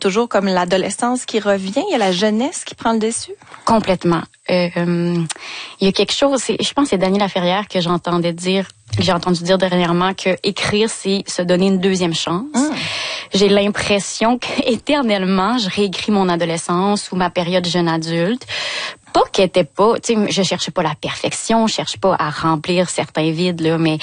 toujours comme l'adolescence qui revient, il y a la jeunesse qui prend le dessus? Complètement. Il y a quelque chose, je pense que c'est Dany Laferrière que j'ai entendu dire dernièrement que écrire, c'est se donner une deuxième chance. J'ai l'impression qu'éternellement, je réécris mon adolescence ou ma période jeune adulte. Pas qu'elle était pas, tu sais, je cherchais pas la perfection, je cherche pas à remplir certains vides, là, mais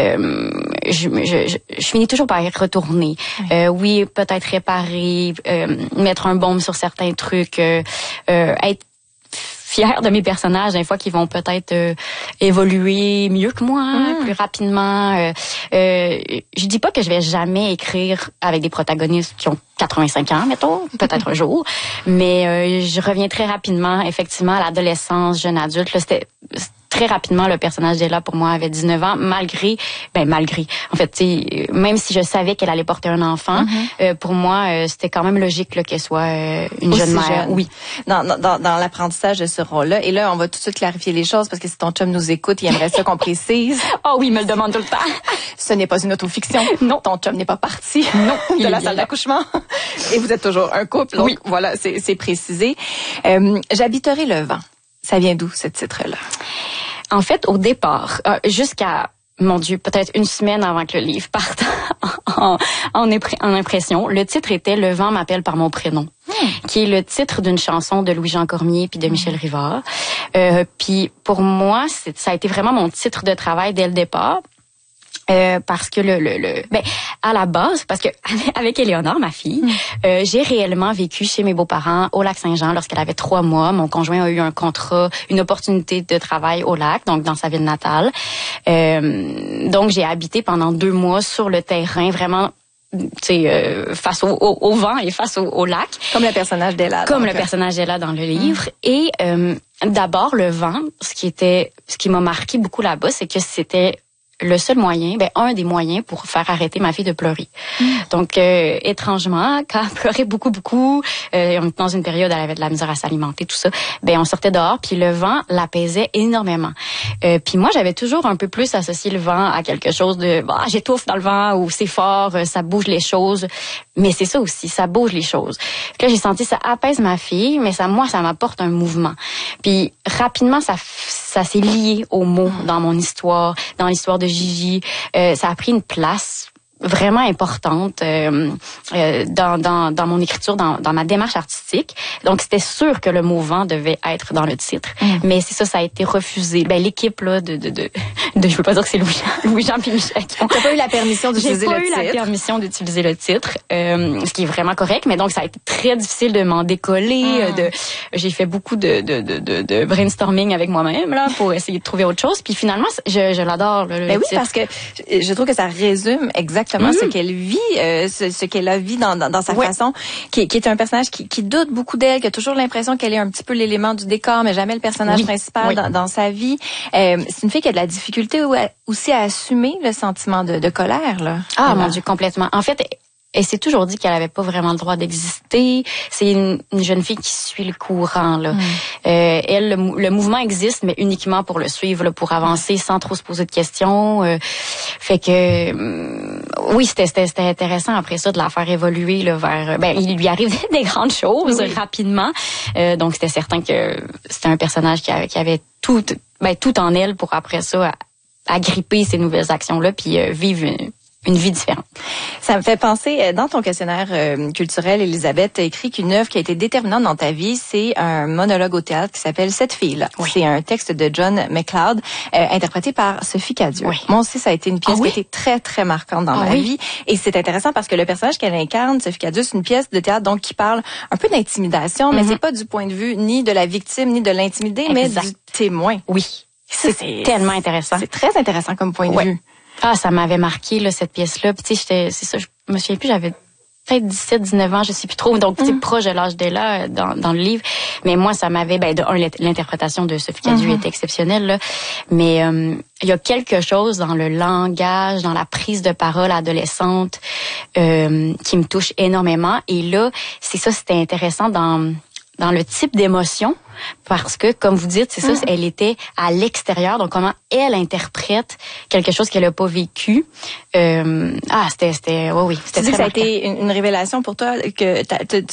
je finis toujours par y retourner. Oui, peut-être réparer, mettre un baume sur certains trucs, être fière de mes personnages, des fois, qui vont peut-être évoluer mieux que moi, plus rapidement. Je dis pas que je vais jamais écrire avec des protagonistes qui ont 85 ans, mettons, peut-être un jour, mais je reviens très rapidement, effectivement, à l'adolescence, jeune adulte. Là, c'était très rapidement, le personnage d'Ella, pour moi, avait 19 ans, malgré, en fait, même si je savais qu'elle allait porter un enfant, pour moi, c'était quand même logique là, qu'elle soit une jeune mère. Oui. Dans l'apprentissage de ce rôle-là. Et là, on va tout de suite clarifier les choses, parce que si ton chum nous écoute, il aimerait ça qu'on précise. Oh oui, il me le demande tout le temps. Ce n'est pas une autofiction. Non. Ton chum n'est pas parti de la salle d'accouchement. Et vous êtes toujours un couple. Donc, voilà, c'est précisé. J'habiterai le vent. Ça vient d'où, ce titre-là? En fait, au départ, jusqu'à, mon Dieu, peut-être une semaine avant que le livre parte en impression, le titre était « Le vent m'appelle par mon prénom », qui est le titre d'une chanson de Louis-Jean Cormier puis de Michel Rivard. Puis pour moi, ça a été vraiment mon titre de travail dès le départ. Parce que à la base, parce que avec Éléonore, ma fille, j'ai réellement vécu chez mes beaux-parents au Lac-Saint-Jean lorsqu'elle avait 3 mois. Mon conjoint a eu un contrat, une opportunité de travail au lac, donc dans sa ville natale. Donc j'ai habité pendant 2 mois sur le terrain, vraiment face au vent et face au lac. Comme le personnage d'Ella. Comme le personnage d'Ella dans le livre. Et d'abord, le vent, ce qui m'a marqué beaucoup là-bas, c'est que c'était le seul moyen, un des moyens pour faire arrêter ma fille de pleurer. Donc, étrangement, quand elle pleurait beaucoup, dans une période, elle avait de la misère à s'alimenter, tout ça, on sortait dehors, puis le vent l'apaisait énormément. Puis moi, j'avais toujours un peu plus associé le vent à quelque chose de, j'étouffe dans le vent, ou c'est fort, ça bouge les choses. Mais c'est ça aussi, ça bouge les choses. Puis là, j'ai senti ça apaise ma fille, mais ça m'apporte un mouvement. Puis rapidement, ça s'est lié aux mots dans mon histoire, dans l'histoire de Gigi. Ça a pris une place vraiment importante dans mon écriture, dans ma démarche artistique. Donc, c'était sûr que le mot vent devait être dans le titre. Mais c'est ça a été refusé. L'équipe là je veux pas dire que c'est Louis-Jean puis Michel. T'as pas eu la permission d'utiliser le titre? J'ai pas eu la permission d'utiliser le titre, ce qui est vraiment correct. Mais donc, ça a été très difficile de m'en décoller. J'ai fait beaucoup de brainstorming avec moi-même là pour essayer de trouver autre chose. Puis finalement, je l'adore. Le titre. Parce que je trouve que ça résume exactement ce qu'elle vit, ce qu'elle a vu dans sa façon, qui est un personnage qui doute beaucoup d'elle, qui a toujours l'impression qu'elle est un petit peu l'élément du décor, mais jamais le personnage principal dans sa vie. C'est une fille qui a de la difficulté aussi à assumer le sentiment de colère, là. Ah, mon Dieu, complètement. En fait, elle s'est toujours dit qu'elle avait pas vraiment le droit d'exister. C'est une jeune fille qui suit le courant, là. Elle, le mouvement existe, mais uniquement pour le suivre, là, pour avancer sans trop se poser de questions. Fait que, oui, c'était intéressant après ça de la faire évoluer, là, vers, il lui arrive des grandes choses rapidement. Donc, c'était certain que c'était un personnage qui avait tout en elle pour après ça agripper ces nouvelles actions-là puis vivre une vie différente. Ça me fait penser, dans ton questionnaire culturel, Elisabeth, tu as écrit qu'une œuvre qui a été déterminante dans ta vie, c'est un monologue au théâtre qui s'appelle Cette fille-là. C'est un texte de John McLeod, interprété par Sophie Cadieux. Moi aussi, ça a été une pièce qui a été très, très marquante dans ma vie. Et c'est intéressant parce que le personnage qu'elle incarne, Sophie Cadieux, c'est une pièce de théâtre donc qui parle un peu d'intimidation, mais c'est pas du point de vue ni de la victime, ni de l'intimidé, mais du témoin. Oui. C'est tellement intéressant. C'est très intéressant comme point de vue. Ah, ça m'avait marqué, là, cette pièce-là. Puis, tu sais, c'est ça, je me souviens plus, j'avais peut-être 17, 19 ans, je sais plus trop. Donc, tu sais, proche de l'âge d'Ella dans le livre. Mais moi, ça m'avait, l'interprétation de Sophie Cadieux était exceptionnelle, là. Mais, il y a quelque chose dans le langage, dans la prise de parole adolescente, qui me touche énormément. Et là, c'était intéressant dans le type d'émotion. Parce que, comme vous dites, c'est ça, elle était à l'extérieur, donc comment elle interprète quelque chose qu'elle a pas vécu. C'était très marquant. Ça a été une révélation pour toi que tu